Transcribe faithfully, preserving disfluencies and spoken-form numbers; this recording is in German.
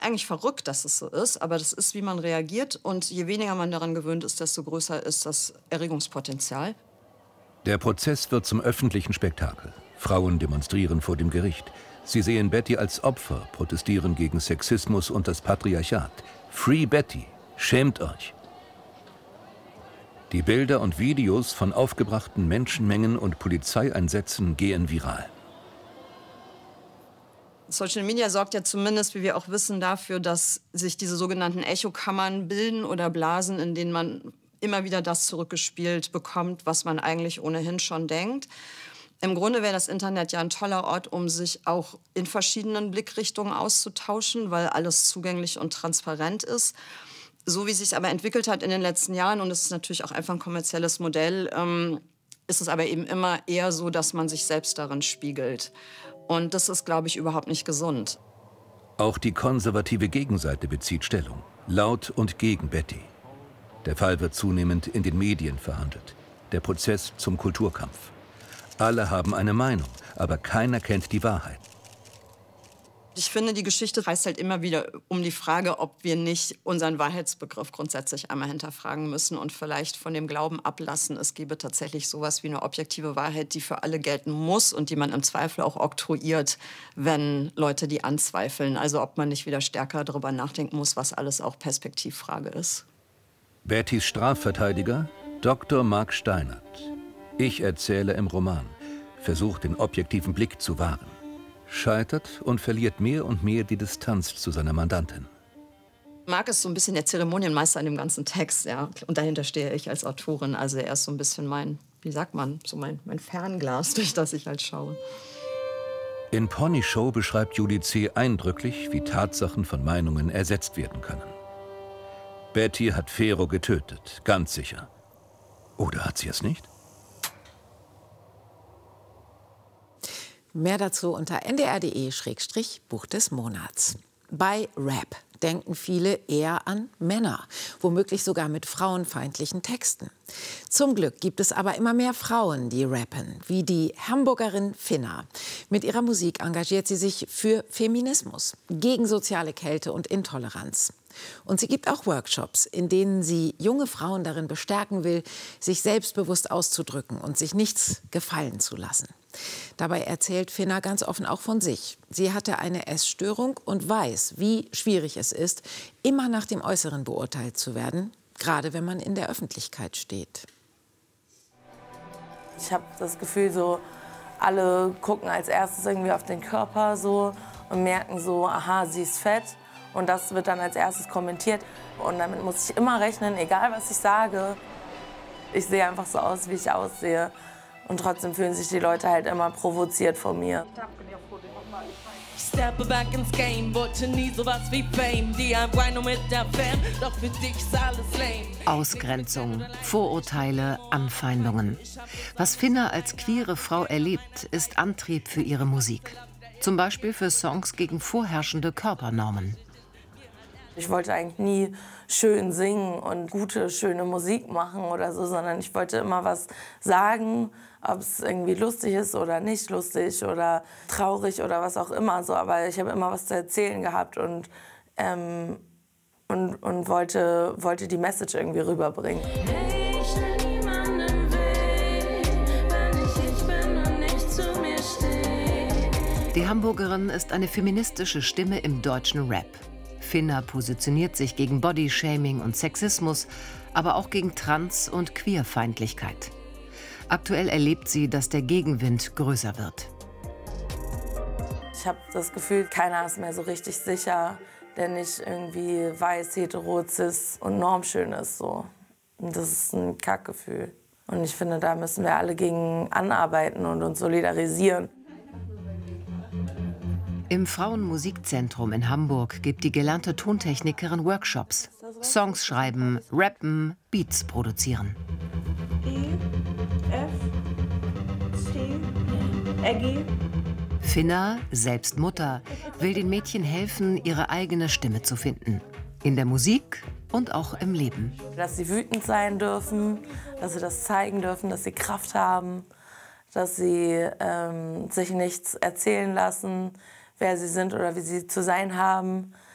eigentlich verrückt, dass es so ist, aber das ist, wie man reagiert. Und je weniger man daran gewöhnt ist, desto größer ist das Erregungspotenzial. Der Prozess wird zum öffentlichen Spektakel. Frauen demonstrieren vor dem Gericht. Sie sehen Betty als Opfer, protestieren gegen Sexismus und das Patriarchat. Free Betty, schämt euch! Die Bilder und Videos von aufgebrachten Menschenmengen und Polizeieinsätzen gehen viral. Social Media sorgt ja zumindest, wie wir auch wissen, dafür, dass sich diese sogenannten Echokammern bilden oder Blasen, in denen man immer wieder das zurückgespielt bekommt, was man eigentlich ohnehin schon denkt. Im Grunde wäre das Internet ja ein toller Ort, um sich auch in verschiedenen Blickrichtungen auszutauschen, weil alles zugänglich und transparent ist. So wie es sich aber entwickelt hat in den letzten Jahren, und es ist natürlich auch einfach ein kommerzielles Modell, ähm, ist es aber eben immer eher so, dass man sich selbst darin spiegelt. Und das ist, glaube ich, überhaupt nicht gesund. Auch die konservative Gegenseite bezieht Stellung, laut und gegen Betty. Der Fall wird zunehmend in den Medien verhandelt. Der Prozess zum Kulturkampf. Alle haben eine Meinung, aber keiner kennt die Wahrheit. Ich finde, die Geschichte reißt halt immer wieder um die Frage, ob wir nicht unseren Wahrheitsbegriff grundsätzlich einmal hinterfragen müssen und vielleicht von dem Glauben ablassen, es gebe tatsächlich sowas wie eine objektive Wahrheit, die für alle gelten muss und die man im Zweifel auch oktroyiert, wenn Leute die anzweifeln. Also ob man nicht wieder stärker darüber nachdenken muss, was alles auch Perspektivfrage ist. Bettys Strafverteidiger, Doktor Mark Steinert. Ich erzähle im Roman, versucht den objektiven Blick zu wahren. Scheitert und verliert mehr und mehr die Distanz zu seiner Mandantin. Mark ist so ein bisschen der Zeremonienmeister in dem ganzen Text, ja. Und dahinter stehe ich als Autorin. Also er ist so ein bisschen mein, wie sagt man, so mein, mein Fernglas, durch das ich halt schaue. In Pony Show beschreibt Julie C. eindrücklich, wie Tatsachen von Meinungen ersetzt werden können. Betty hat Fero getötet, ganz sicher. Oder hat sie es nicht? Mehr dazu unter n d r punkt d e Schrägstrich Buch des Monats. Bei Rap denken viele eher an Männer, womöglich sogar mit frauenfeindlichen Texten. Zum Glück gibt es aber immer mehr Frauen, die rappen, wie die Hamburgerin Finna. Mit ihrer Musik engagiert sie sich für Feminismus, gegen soziale Kälte und Intoleranz. Und sie gibt auch Workshops, in denen sie junge Frauen darin bestärken will, sich selbstbewusst auszudrücken und sich nichts gefallen zu lassen. Dabei erzählt Finna ganz offen auch von sich. Sie hatte eine Essstörung und weiß, wie schwierig es ist, immer nach dem Äußeren beurteilt zu werden, gerade wenn man in der Öffentlichkeit steht. Ich habe das Gefühl, so alle gucken als erstes irgendwie auf den Körper so und merken so, aha, sie ist fett. Und das wird dann als erstes kommentiert. Und damit muss ich immer rechnen, egal was ich sage. Ich sehe einfach so aus, wie ich aussehe. Und trotzdem fühlen sich die Leute halt immer provoziert von mir. Ausgrenzung, Vorurteile, Anfeindungen. Was Finna als queere Frau erlebt, ist Antrieb für ihre Musik. Zum Beispiel für Songs gegen vorherrschende Körpernormen. Ich wollte eigentlich nie schön singen und gute, schöne Musik machen oder so, sondern ich wollte immer was sagen, ob es irgendwie lustig ist oder nicht lustig oder traurig oder was auch immer. So. Aber ich habe immer was zu erzählen gehabt und, ähm, und, und wollte, wollte die Message irgendwie rüberbringen. Die Hamburgerin ist eine feministische Stimme im deutschen Rap. Finna positioniert sich gegen Bodyshaming und Sexismus, aber auch gegen Trans- und Queerfeindlichkeit. Aktuell erlebt sie, dass der Gegenwind größer wird. Ich habe das Gefühl, keiner ist mehr so richtig sicher, der nicht irgendwie weiß, hetero, cis und normschön ist. So. Und das ist ein Kackgefühl. Und ich finde, da müssen wir alle gegen anarbeiten und uns solidarisieren. Im Frauenmusikzentrum in Hamburg gibt die gelernte Tontechnikerin Workshops. Songs schreiben, rappen, Beats produzieren. E, F, C, G. Finna, selbst Mutter, will den Mädchen helfen, ihre eigene Stimme zu finden. In der Musik und auch im Leben. Dass sie wütend sein dürfen, dass sie das zeigen dürfen, dass sie Kraft haben, dass sie ähm, sich nichts erzählen lassen, wer sie sind oder wie sie zu sein haben.